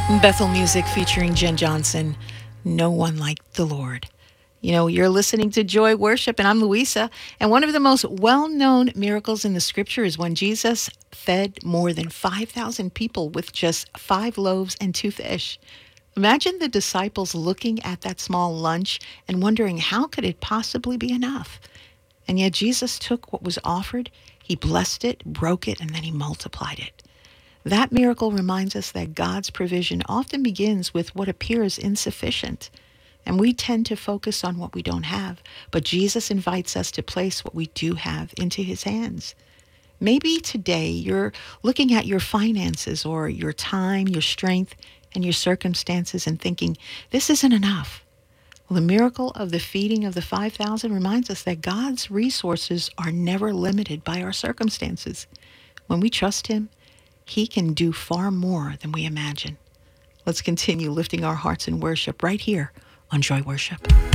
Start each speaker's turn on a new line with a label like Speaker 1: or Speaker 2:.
Speaker 1: Bethel Music featuring Jen Johnson. No one like the Lord. You know, you're listening to Joy Worship, and I'm Louisa. And one of the most well known miracles in the scripture is when Jesus fed more than 5,000 people with just 5 loaves and 2 fish. Imagine the disciples looking at that small lunch and wondering how could it possibly be enough? And yet Jesus took what was offered, he blessed it, broke it, and then he multiplied it. That miracle reminds us that God's provision often begins with what appears insufficient. And we tend to focus on what we don't have, but Jesus invites us to place what we do have into his hands. Maybe today you're looking at your finances or your time, your strength, and your circumstances and thinking, this isn't enough. Well, the miracle of the feeding of the 5,000 reminds us that God's resources are never limited by our circumstances. When we trust him, he can do far more than we imagine. Let's continue lifting our hearts in worship right here on Joy Worship.